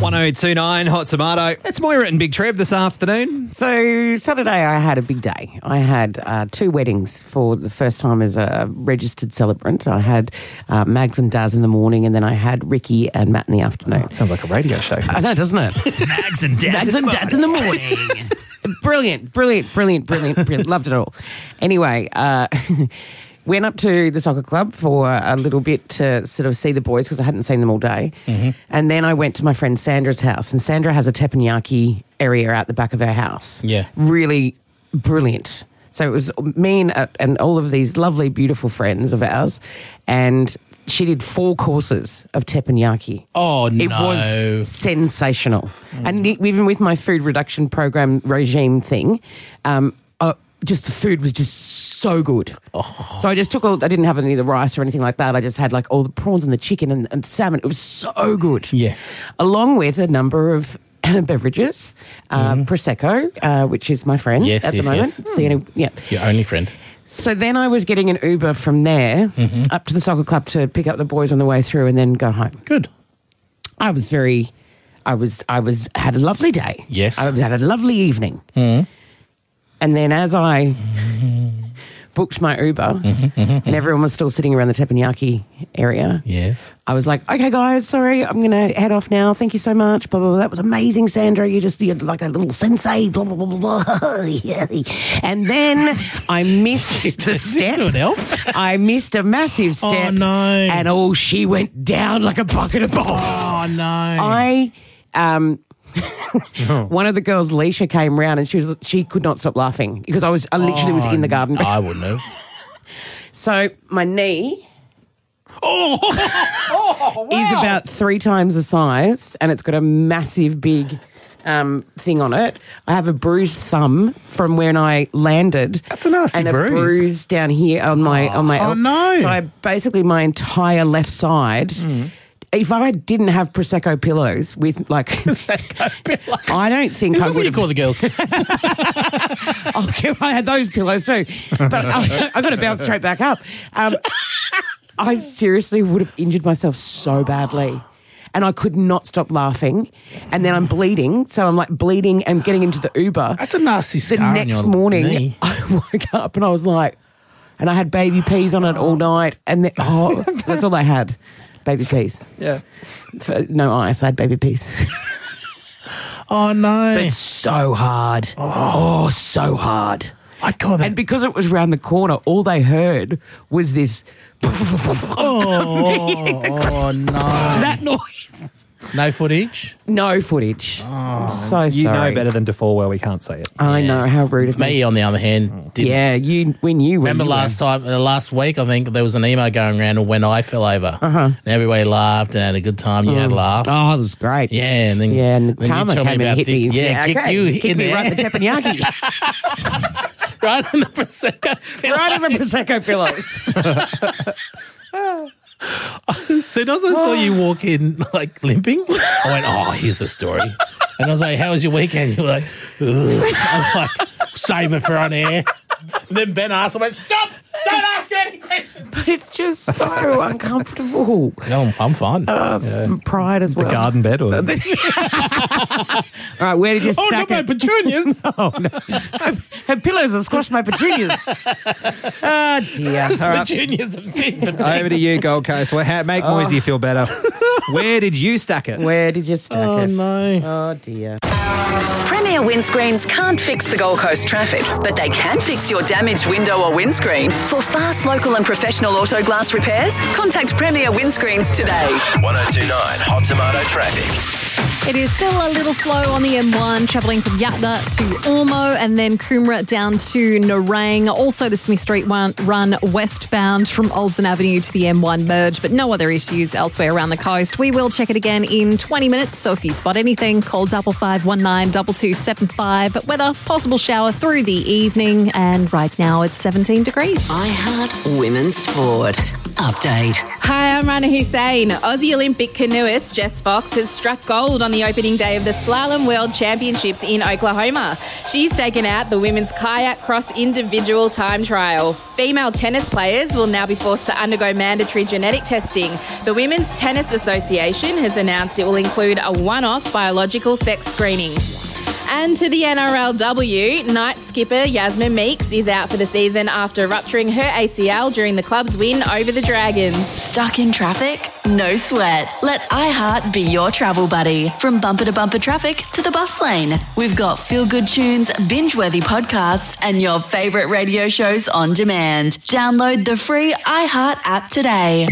1029 Hot Tomato. It's Moira and Big Trev this afternoon. So Saturday I had a big day. I had 2 weddings for the first time as a registered celebrant. I had Mags and Daz in the morning, and then I had Ricky and Matt in the afternoon. It sounds like a radio show. I know, doesn't it? Mags and Daz in the morning. Brilliant. Loved it all. Anyway, went up to the soccer club for a little bit to sort of see the boys because I hadn't seen them all day. Mm-hmm. And then I went to my friend Sandra's house, and Sandra has a teppanyaki area out the back of her house. Yeah. Really brilliant. So it was me and all of these lovely, beautiful friends of ours, and she did 4 courses of teppanyaki. Oh, no. It was sensational. And even with my food reduction program regime thing, just the food was just so good. Oh. So I just took I didn't have any of the rice or anything like that. I just had like all the prawns and the chicken and salmon. It was so good. Yes. Along with a number of beverages, Prosecco, which is my friend at the moment. Yes. Your only friend. So then I was getting an Uber from there up to the soccer club to pick up the boys on the way through and then go home. Good. I had a lovely day. Yes. I had a lovely evening. Mm. And then as I booked my Uber and everyone was still sitting around the teppanyaki area. Yes. I was like, okay, guys, sorry, I'm going to head off now. Thank you so much. Blah, blah, blah. That was amazing, Sandra. You're like a little sensei, blah, blah, blah, blah, blah. And then I missed the step. To an elf? I missed a massive step. Oh, no. And she went down like a bucket of balls. Oh, no. One of the girls, Leisha, came round and she could not stop laughing because I literally was in the garden. I wouldn't have. So my knee wow. is about 3 times the size, and it's got a massive big thing on it. I have a bruised thumb from when I landed. That's a nasty and bruise. And a bruise down here on my Oh, no. So my entire left side. If I didn't have Prosecco pillows with I don't think Is I that what would you call the girls? I had those pillows too, but I got to bounce straight back up. I seriously would have injured myself so badly. And I could not stop laughing. And then I'm bleeding. So I'm like bleeding and getting into the Uber. That's a nasty scar. The next morning, knee. I woke up and I was like, and I had baby peas on it all night. And that's all I had. Baby peas. Yeah. No ice, I had baby peas. Oh, no. But so hard. Oh, so hard. I'd call that. And because it was around the corner, all they heard was this. Oh, no. That noise. No footage? No footage. I'm so sorry. You know better than to fall where we can't see it. I know, how rude of me. Me, on the other hand, didn't. Yeah, we knew. Remember last week, I think there was an email going around of when I fell over. And everybody laughed and had a good time. You had a laugh. Oh, it was great. Yeah, and then and then Karma you tell came me and about hit me. Yeah, kicked me in right in the there. teppanyaki. Right on the Prosecco. Right on the Prosecco pillows. As soon as I saw you walk in, like, limping, I went, here's the story. And I was like, how was your weekend? You were like, ugh. I was like, save it for on air. And then Ben asked, I went, stop! Don't ask her any questions! But it's just so uncomfortable. No, I'm fine. Pride as well. The garden bed or... All right, where did you Oh, stack not my it? petunias. Oh, no. Her pillows have squashed my petunias. Oh, dear. All right. Petunias of season. Over to you, Gold Coast. Well, make Moisey feel better. Where did you stack it? Where did you stack it? no. Oh, dear. Premier Windscreens can't fix the Gold Coast traffic, but they can fix your damaged window or windscreen. For fast, local and professional auto glass repairs, contact Premier Windscreens today. 1029 Hot Tomato Traffic. It is still a little slow on the M1, travelling from Yatna to Ormo and then Coomera down to Nerang. Also the Smith Street run westbound from Olsen Avenue to the M1 merge, but no other issues elsewhere around the coast. We will check it again in 20 minutes, so if you spot anything, call 5519 2275. But weather, possible shower through the evening, and right now it's 17 degrees. I Heart Women's Sport. update. Hi, I'm Rana Hussein. Aussie Olympic canoeist Jess Fox has struck gold on the opening day of the Slalom World Championships in Oklahoma. She's taken out the women's kayak cross individual time trial. Female tennis players will now be forced to undergo mandatory genetic testing. The Women's Tennis Association has announced it will include a one-off biological sex screening. And to the NRLW, night skipper Yasmin Meeks is out for the season after rupturing her ACL during the club's win over the Dragons. Stuck in traffic? No sweat. Let iHeart be your travel buddy. From bumper to bumper traffic to the bus lane. We've got feel-good tunes, binge-worthy podcasts, and your favourite radio shows on demand. Download the free iHeart app today.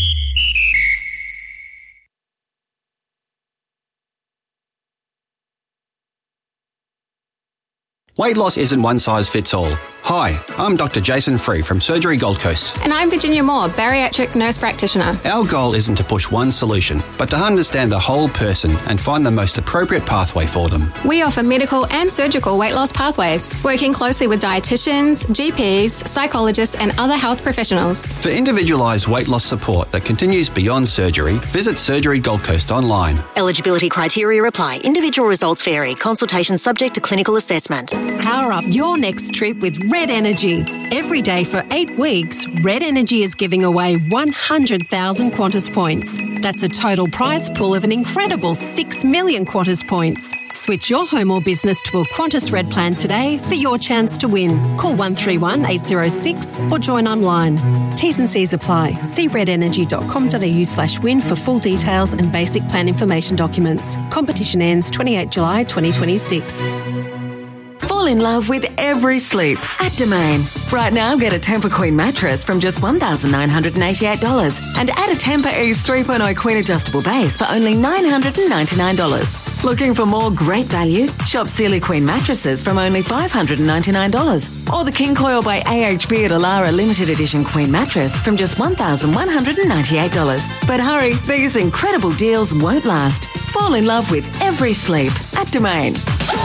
Weight loss isn't one size fits all. Hi, I'm Dr. Jason Free from Surgery Gold Coast. And I'm Virginia Moore, bariatric nurse practitioner. Our goal isn't to push one solution, but to understand the whole person and find the most appropriate pathway for them. We offer medical and surgical weight loss pathways, working closely with dietitians, GPs, psychologists and other health professionals. For individualised weight loss support that continues beyond surgery, visit Surgery Gold Coast online. Eligibility criteria apply. Individual results vary. Consultation subject to clinical assessment. Power up your next trip with Red Energy. Every day for 8 weeks, Red Energy is giving away 100,000 Qantas points. That's a total prize pool of an incredible 6 million Qantas points. Switch your home or business to a Qantas Red plan today for your chance to win. Call 131 806 or join online. T's and C's apply. See redenergy.com.au/win for full details and basic plan information documents. Competition ends 28 July 2026. Fall in love with every sleep at Domain. Right now, get a Tempur Queen mattress from just $1,988 and add a Tempur Ease 3.0 Queen adjustable base for only $999. Looking for more great value? Shop Sealy Queen mattresses from only $599 or the King Coil by AHB at Alara limited edition Queen mattress from just $1,198. But hurry, these incredible deals won't last. Fall in love with every sleep at Domain.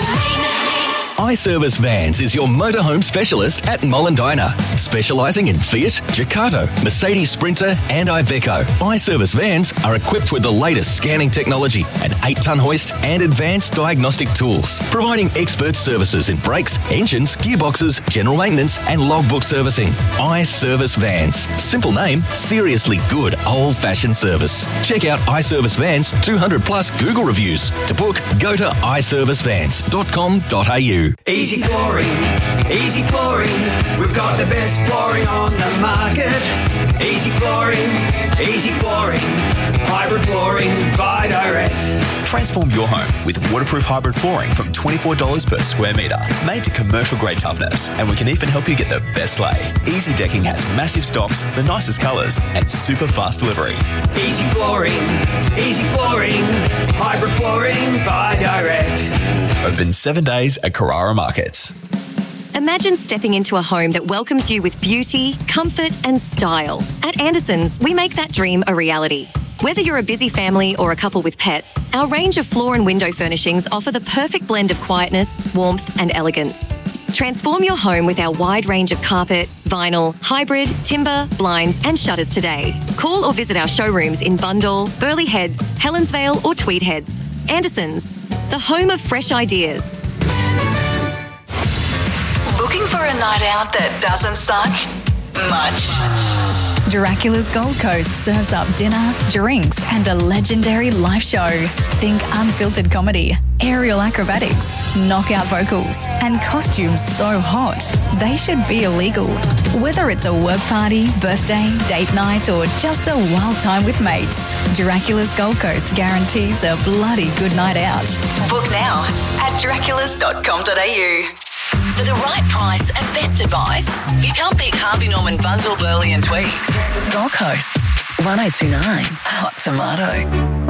iService Vans is your motorhome specialist at Mollendina, specialising in Fiat, Ducato, Mercedes Sprinter and Iveco. iService Vans are equipped with the latest scanning technology, an 8-tonne hoist and advanced diagnostic tools, providing expert services in brakes, engines, gearboxes, general maintenance and logbook servicing. iService Vans. Simple name, seriously good old-fashioned service. Check out iService Vans 200 plus Google reviews. To book, go to iServiceVans.com.au. Easy Flooring, Easy Flooring, we've got the best flooring on the market. Easy Flooring, hybrid flooring by Direct. Transform your home with waterproof hybrid flooring from $24 per square metre, made to commercial grade toughness, and we can even help you get the best lay. Easy Decking has massive stocks, the nicest colours, and super fast delivery. Easy Flooring, hybrid flooring by Direct. Open 7 days at Carrara Markets. Imagine stepping into a home that welcomes you with beauty, comfort and style. At Andersons, we make that dream a reality. Whether you're a busy family or a couple with pets, our range of floor and window furnishings offer the perfect blend of quietness, warmth and elegance. Transform your home with our wide range of carpet, vinyl, hybrid, timber, blinds and shutters today. Call or visit our showrooms in Bundall, Burleigh Heads, Helensvale or Tweed Heads. Andersons, the home of fresh ideas. Looking for a night out that doesn't suck? Much. Dracula's Gold Coast serves up dinner, drinks, and a legendary live show. Think unfiltered comedy, aerial acrobatics, knockout vocals, and costumes so hot they should be illegal. Whether it's a work party, birthday, date night, or just a wild time with mates, Dracula's Gold Coast guarantees a bloody good night out. Book now at draculas.com.au. For the right price and best advice, you can't beat Harvey Norman, Bundall, Burleigh and Tweed. Gold Coast's 1029 Hot Tomato.